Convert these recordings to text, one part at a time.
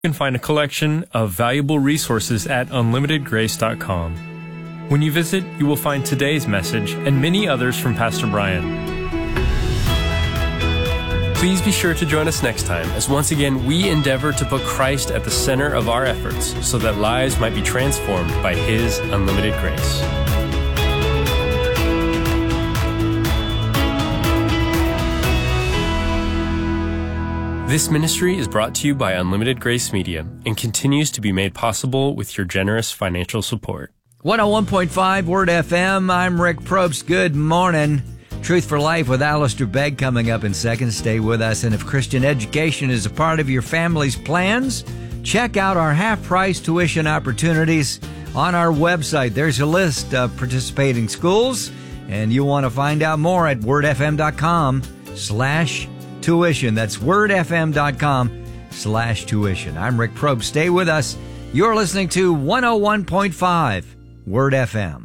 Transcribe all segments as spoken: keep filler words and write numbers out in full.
You can find a collection of valuable resources at unlimited grace dot com. When you visit, you will find today's message and many others from Pastor Brian. Please be sure to join us next time as once again we endeavor to put Christ at the center of our efforts so that lives might be transformed by His unlimited grace. This ministry is brought to you by Unlimited Grace Media and continues to be made possible with your generous financial support. one oh one point five Word F M. I'm Rick Probst. Good morning. Truth for Life with Alistair Begg coming up in seconds. Stay with us. And if Christian education is a part of your family's plans, check out our half-price tuition opportunities on our website. There's a list of participating schools, and you'll want to find out more at wordfm.com slash tuition. That's wordfm.com slash tuition. I'm Rick Probst. Stay with us. You're listening to one oh one point five Word F M.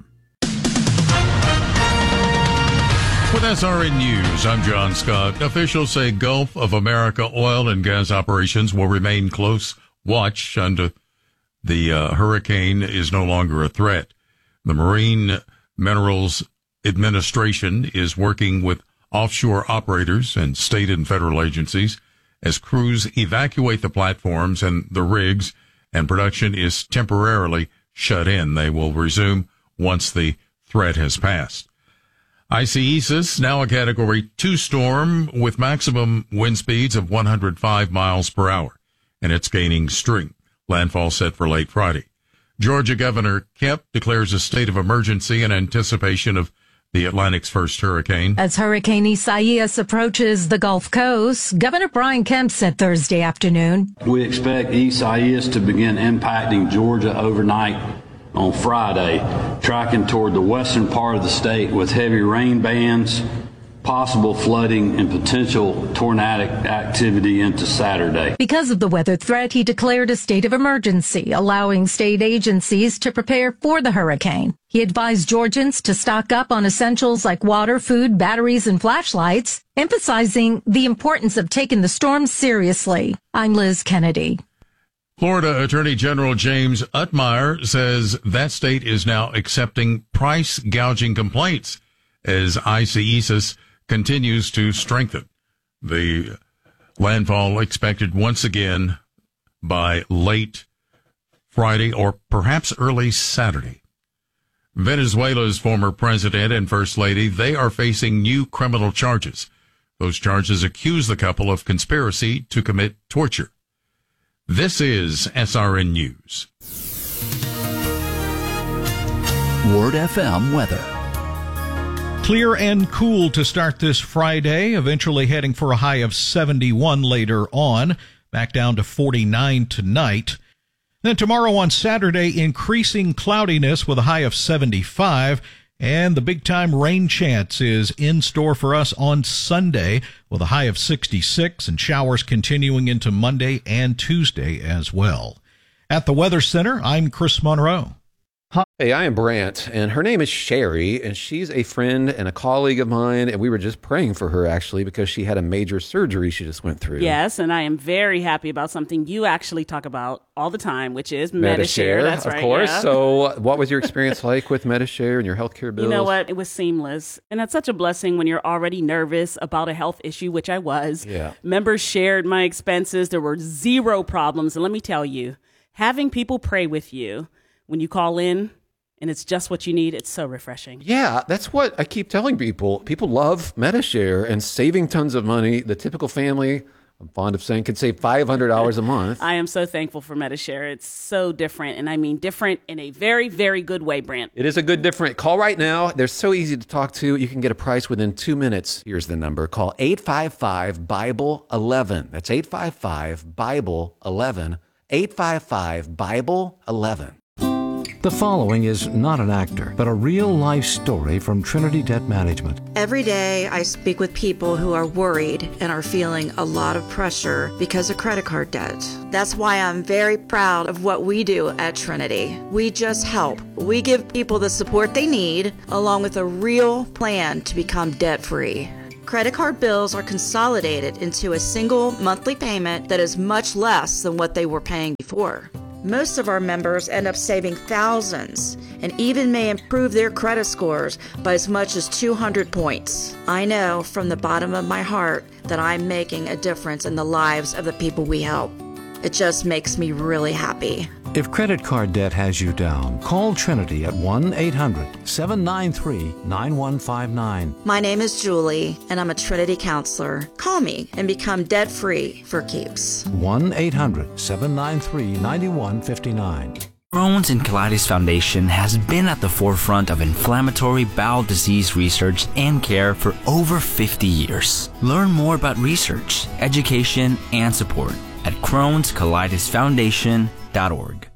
With S R N News, I'm John Scott. Officials say Gulf of America oil and gas operations will remain close watch until the uh, hurricane is no longer a threat. The Marine Minerals Administration is working with offshore operators and state and federal agencies as crews evacuate the platforms and the rigs, and production is temporarily shut in. They will resume once the threat has passed. Isaias, now a Category two storm with maximum wind speeds of one hundred five miles per hour, and it's gaining strength. Landfall set for late Friday. Georgia Governor Kemp declares a state of emergency in anticipation of the Atlantic's first hurricane. As Hurricane Isaias approaches the Gulf Coast, Governor Brian Kemp said Thursday afternoon, "We expect Isaias to begin impacting Georgia overnight on Friday, tracking toward the western part of the state with heavy rain bands, possible flooding, and potential tornadic activity into Saturday." Because of the weather threat, he declared a state of emergency, allowing state agencies to prepare for the hurricane. He advised Georgians to stock up on essentials like water, food, batteries, and flashlights, emphasizing the importance of taking the storm seriously. I'm Liz Kennedy. Florida Attorney General James Utmeyer says that state is now accepting price gouging complaints as Isaias continues to strengthen. The landfall expected once again by late Friday or perhaps early Saturday. Venezuela's former president and first lady, they are facing new criminal charges. Those charges accuse the couple of conspiracy to commit torture. This is S R N News. Word F M weather. Clear and cool to start this Friday, eventually heading for a high of seventy-one later on, back down to forty-nine tonight. Then tomorrow on Saturday, increasing cloudiness with a high of seventy-five, and the big-time rain chance is in store for us on Sunday with a high of sixty-six and showers continuing into Monday and Tuesday as well. At the Weather Center, I'm Chris Monroe. Hey, I am Brant, and her name is Sherry, and she's a friend and a colleague of mine, and we were just praying for her, actually, because she had a major surgery she just went through. Yes, and I am very happy about something you actually talk about all the time, which is Medi-Share. Medi-Share, That's of right, course. yeah. So what was your experience like with Medi-Share and your healthcare bills? You know what? It was seamless, and that's such a blessing when you're already nervous about a health issue, which I was. Yeah. Members shared my expenses. There were zero problems, and let me tell you, having people pray with you when you call in, and it's just what you need, it's so refreshing. Yeah, that's what I keep telling people. People love Medi-Share and saving tons of money. The typical family, I'm fond of saying, could save five hundred dollars a month. I am so thankful for Medi-Share. It's so different, and I mean different in a very, very good way, Brant. It is a good different. Call right now. They're so easy to talk to. You can get a price within two minutes. Here's the number. Call eight five five, Bible eleven. That's eight five five, Bible eleven. eight five five, Bible eleven. The following is not an actor, but a real-life story from Trinity Debt Management. Every day I speak with people who are worried and are feeling a lot of pressure because of credit card debt. That's why I'm very proud of what we do at Trinity. We just help. We give people the support they need, along with a real plan to become debt-free. Credit card bills are consolidated into a single monthly payment that is much less than what they were paying before. Most of our members end up saving thousands and even may improve their credit scores by as much as two hundred points. I know from the bottom of my heart that I'm making a difference in the lives of the people we help. It just makes me really happy. If credit card debt has you down, call Trinity at one eight hundred seven nine three nine one five nine. My name is Julie, and I'm a Trinity counselor. Call me and become debt-free for keeps. one eight hundred seven nine three nine one five nine. Crohn's and Colitis Foundation has been at the forefront of inflammatory bowel disease research and care for over fifty years. Learn more about research, education, and support at Crohn's Colitis Foundation dot org.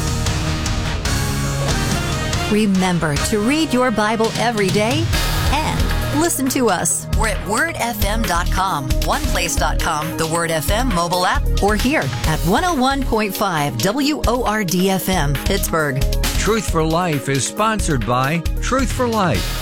Remember to read your Bible every day and listen to us. We're at word f m dot com, one place dot com, the Word F M mobile app, or here at one oh one point five W O R D F M, Pittsburgh. Truth for Life is sponsored by Truth for Life.